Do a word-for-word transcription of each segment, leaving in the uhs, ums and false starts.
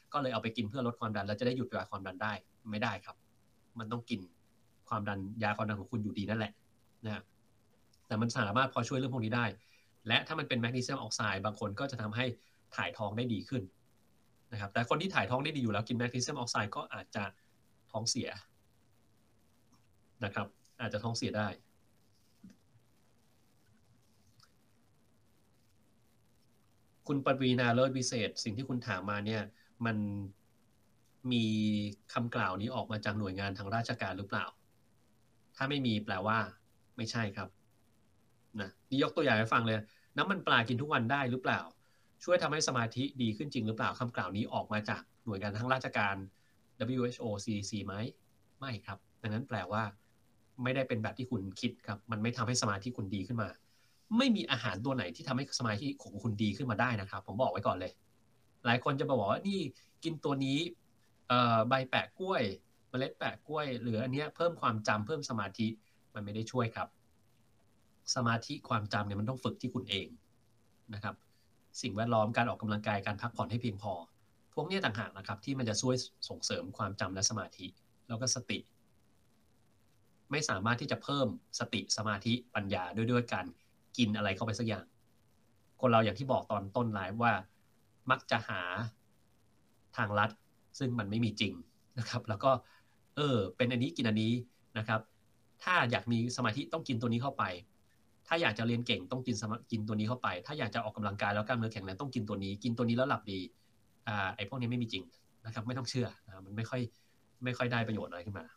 ก็เลยเอาไปกินเพื่อลดความดันแล้วจะได้หยุดยาความดันได้ไม่ได้ครับมันต้องกินความดันยาความดันของคุณอยู่ดีนั่นแหละนะแต่มันสามารถพอช่วยเรื่องพวกนี้ได้และถ้ามันเป็นแมกนีเซียมออกไซด์บางคนก็จะทำให้ถ่ายท้องได้ดีขึ้นนะครับแต่คนที่ถ่ายท้องได้ดีอยู่แล้วกินแมกนีเซียมออกไซด์ก็อาจจะท้องเสียนะครับอาจจะท้องเสียได้คุณปวีณาเลิศวิเศษสิ่งที่คุณถามมาเนี่ยมันมีคำกล่าวนี้ออกมาจากหน่วยงานทางราชการหรือเปล่าถ้าไม่มีแปลว่าไม่ใช่ครับนะนี่ยกตัวอย่างให้ฟังเลยน้ำมันปลากินทุกวันได้หรือเปล่าช่วยทำให้สมาธิดีขึ้นจริงหรือเปล่าคำกล่าวนี้ออกมาจากหน่วยงานทางราชการ ดับเบิลยู เอช โอ ซี ดี ซี ไหมไม่ครับดังนั้นแปลว่าไม่ได้เป็นแบบที่คุณคิดครับมันไม่ทำให้สมาธิคุณดีขึ้นมาไม่มีอาหารตัวไหนที่ทำให้สมาธิของคุณดีขึ้นมาได้นะครับผมบอกไว้ก่อนเลยหลายคนจะมาบอกว่านี่กินตัวนี้ใบแปะกล้วยเมล็ดแปะกล้วยหรืออันนี้เพิ่มความจำเพิ่มสมาธิมันไม่ได้ช่วยครับสมาธิความจำเนี่ยมันต้องฝึกที่คุณเองนะครับสิ่งแวดล้อมการออกกำลังกายการพักผ่อนให้เพียงพอพวกนี้ต่างหากนะครับที่มันจะช่วยส่งเสริมความจำและสมาธิแล้วก็สติไม่สามารถที่จะเพิ่มสติสมาธิปัญญาด้วยด้วยการกินอะไรเข้าไปสักอย่างคนเราอย่างที่บอกตอนต้นไลฟ์ว่ามักจะหาทางลัดซึ่งมันไม่มีจริงนะครับแล้วก็เออเป็นอันนี้กินอันนี้นะครับถ้าอยากมีสมาธิต้องกินตัวนี้เข้าไปถ้าอยากจะเรียนเก่งต้องกินกินตัวนี้เข้าไปถ้าอยากจะออกกำลังกายแล้วกล้ามเนื้อแข็งแรงต้องกินตัวนี้กินตัวนี้แล้วหลับดีอ่าไอ้พวกนี้ไม่มีจริงนะครับไม่ต้องเชื่อนะมันไม่ค่อยไม่ค่อยได้ประโยชน์อะไรขึ้นมา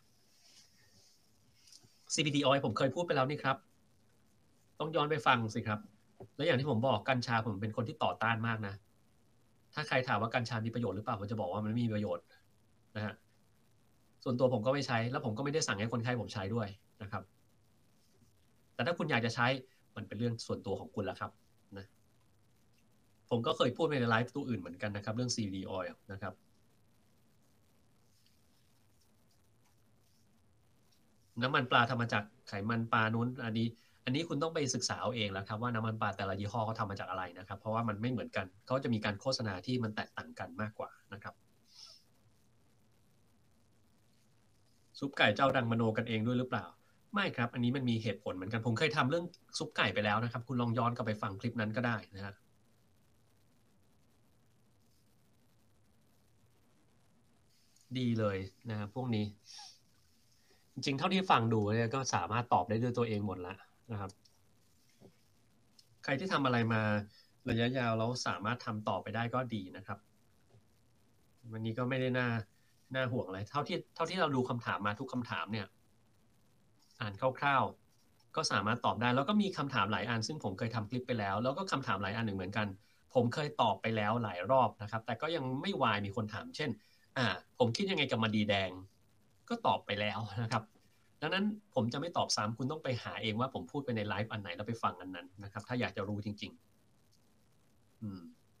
ซี บี ดี Oil ผมเคยพูดไปแล้วนี่ครับต้องย้อนไปฟังสิครับและอย่างที่ผมบอกกัญชาผมเป็นคนที่ต่อต้านมากนะถ้าใครถามว่ากัญชามีประโยชน์หรือเปล่าผมจะบอกว่ามันไม่มีประโยชน์นะฮะส่วนตัวผมก็ไม่ใช้แล้วผมก็ไม่ได้สั่งให้คนไข้ผมใช้ด้วยนะครับแต่ถ้าคุณอยากจะใช้มันเป็นเรื่องส่วนตัวของคุณแล้วครับนะผมก็เคยพูดในไลฟ์ตัวอื่นเหมือนกันนะครับเรื่อง ซี บี ดี Oil นะครับน้ำมันปลาทำมาจากไขมันปลานู้นอันนี้อันนี้คุณต้องไปศึกษาเอาเองแล้วครับว่าน้ำมันปลาแต่ละยี่ห้อเขาทำมาจากอะไรนะครับเพราะว่ามันไม่เหมือนกันเขาจะมีการโฆษณาที่มันแตกต่างกันมากกว่านะครับซุปไก่เจ้าดังมโนกันเองด้วยหรือเปล่าไม่ครับอันนี้มันมีเหตุผลเหมือนกันผมเคยทำเรื่องซุปไก่ไปแล้วนะครับคุณลองย้อนกลับไปฟังคลิปนั้นก็ได้นะฮะดีเลยนะครับพวกนี้จริงๆเท่าที่ฟังดูเนี่ยก็สามารถตอบได้ด้วยตัวเองหมดแล้วนะครับใครที่ทำอะไรมาระยะยาวแล้วสามารถทำต่อไปได้ก็ดีนะครับวันนี้ก็ไม่ได้น่าน่าห่วงอะไรเท่าที่เท่าที่เราดูคำถามมาทุกคำถามเนี่ยอ่านคร่าวๆก็สามารถตอบได้แล้วก็มีคำถามหลายอันซึ่งผมเคยทำคลิปไปแล้วแล้วก็คำถามหลายอันหนึ่งเหมือนกันผมเคยตอบไปแล้วหลายรอบนะครับแต่ก็ยังไม่วายมีคนถามเช่นอ่าผมคิดยังไงกับมะดีแดงก็ตอบไปแล้วนะครับดังนั้นผมจะไม่ตอบซ้ำคุณต้องไปหาเองว่าผมพูดไปในไลฟ์อันไหนแล้วไปฟังอันนั้นนะครับถ้าอยากจะรู้จริงๆอืม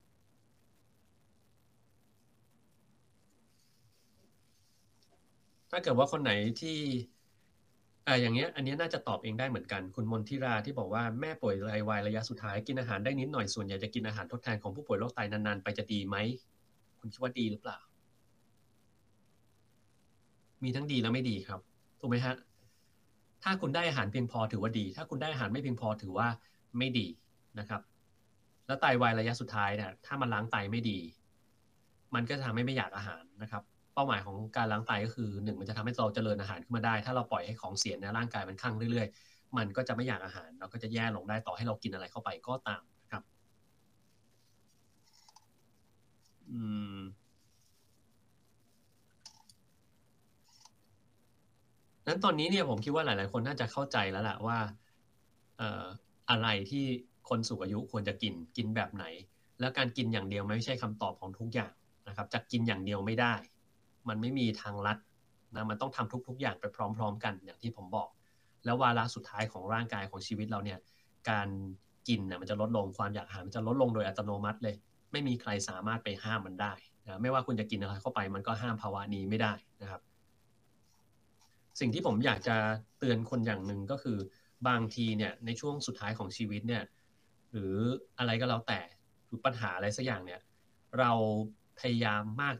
ถ้าเกิดว่าคนไหนที่อ่าอย่างเงี้ยอันนี้น่าจะตอบเองได้เหมือนกันคุณมนทิราที่บอกว่าแม่ป่วยไตวายระยะสุดท้ายกินอาหารได้นิดหน่อยส่วนใหญ่จะกินอาหารทดแทนของผู้ป่วยโรคไตนานๆไปจะดีไหมคุณคิดว่าดีหรือเปล่ามีทั้งดีและไม่ดีครับถูกไหมฮะถ้าคุณได้อาหารเพียงพอถือว่าดีถ้าคุณได้อาหารไม่เพียงพอถือว่าไม่ดีนะครับแล้วไตวายระยะสุดท้ายเนี่ยถ้ามันล้างไตไม่ดีมันก็จะทำให้ไม่อยากอาหารนะครับ เป้าหมายของการล้างไตก็คือหนึ่งมันจะทำให้เราเจริญอาหารขึ้นมาได้ถ้าเราปล่อยให้ของเสียในร่างกายมันคั่งเรื่อยๆมันก็จะไม่อยากอาหารเราก็จะแย่ลงได้ต่อให้เรากินอะไรเข้าไปก็ตามนะครับอืมนั้นตอนนี้เนี่ยผมคิดว่าหลายๆคนน่าจะเข้าใจแล้วแหละว่าเอ่ออะไรที่คนสูงอายุควรจะกินกินแบบไหนแล้วการกินอย่างเดียวไม่ใช่คำตอบของทุกอย่างนะครับจะกินอย่างเดียวไม่ได้มันไม่มีทางลัดนะมันต้องทำทุกๆอย่างไปพร้อมๆกันอย่างที่ผมบอก แล้ววาระสุดท้ายของร่างกายของชีวิตเราเนี่ยการกินเนี่ยมันจะลดลงความอยากอาหารมันจะลดลงโดยอัตโนมัติเลยไม่มีใครสามารถไปห้ามมันได้นะไม่ว่าคุณจะกินอะไรเข้าไปมันก็ห้ามภาวะนี้ไม่ได้นะครับสิ่งที่ผมอยากจะเตือนคนอย่างหนึ่งก็คือบางทีเนี่ยในช่วงสุดท้ายของชีวิตเนี่ยหรืออะไรก็แล้วแต่หรือปัญหาอะไรสักอย่างเนี่ยเราพยายามมาก